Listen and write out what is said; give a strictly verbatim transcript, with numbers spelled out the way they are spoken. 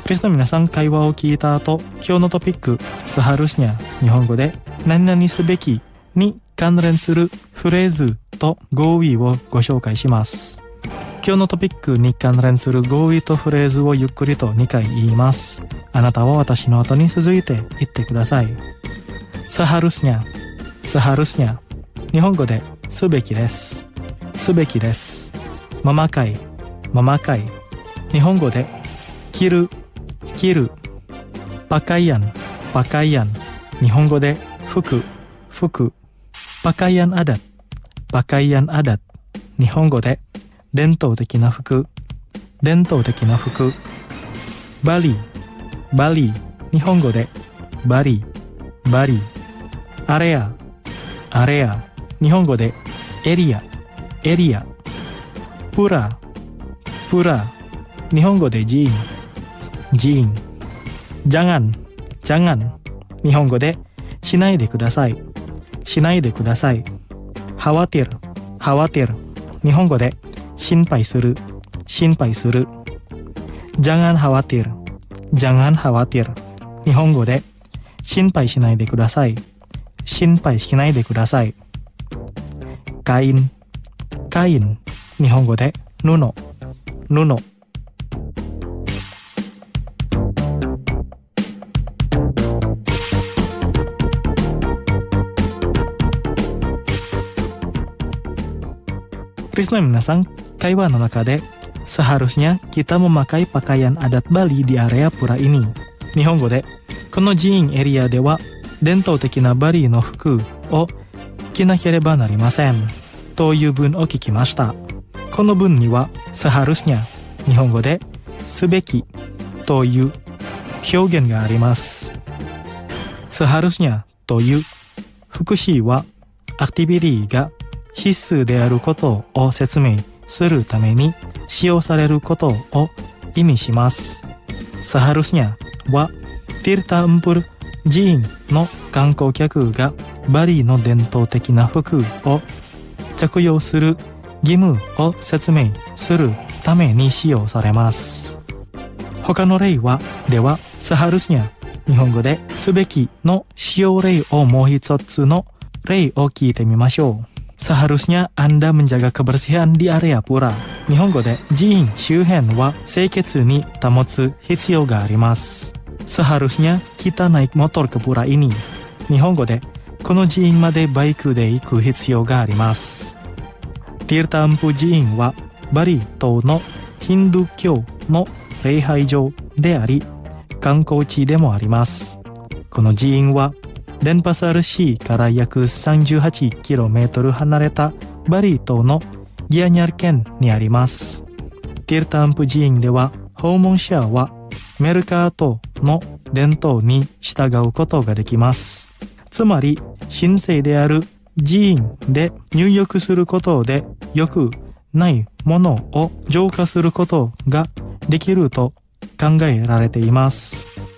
リスの皆さん、会話を聞いた後、今日のトピックスハルシニャ、日本語で何々すべきに関連するフレーズと語彙をご紹介します。今日のトピックに関連する語彙とフレーズをゆっくりとにかい言います。あなたは私の後に続いて言ってください。スハルシニャ、スハルシニャ、日本語ですべきです。すべきです。ママ会、ママ会、日本語で着る、着る。パカイアン、パカイアン、日本語で服、服。パカイアンアダッ、パカイアンアダッ、日本語で伝統的な服、伝統的な服。バリー、バリー、日本語でバリー、バリー。アレア、アレア、日本語でエリア、エリア。プラ、プラ、日本語でジーン、ジーン。ジャガン、ジャガン、日本語でしないでください、しないでください。ハワティル、ハワティル、日本語で心配する、心配する。Jangan khawatir, jangan khawatir、日本語で心配しないでください、心配しないでください。カイン、カイン、日本語で布、布。Krisna minasang, kaiwa no naka de seharusnya kita memakai pakaian adat Bali di area pura ini. Nihongo de, kono jiin area de wa dentou teki na Bali no fuku o kinakereba narimasen. という文を聞きました。この文にはseharusnya、日本語ですべきという表現があります。seharusnya という副詞はアクティビティが必須であることを説明するために使用されることを意味します。seharusnya はティルタンプル寺院の観光客がバリの伝統的な服を着用する義務を説明するために使用されます。他の例はではseharusnya、日本語ですべきの使用例をもう一つの例を聞いてみましょう。seharusnya Anda menjaga kebersihan di area pura。日本語で寺院周辺は清潔に保つ必要があります。seharusnya kita naik motor ke pura ini。日本語でこの寺院までバイクで行く必要があります。ティルタンプ寺院はバリ島のヒンドゥー教の礼拝場であり観光地でもあります。この寺院はデンパサル市から約 さんじゅうはちキロメートル 離れたバリ島のギアニャル県にあります。ティルタンプ寺院では訪問者はメルカートの伝統に従うことができます。つまり神聖である寺院で入浴することで良くないものを浄化することができると考えられています。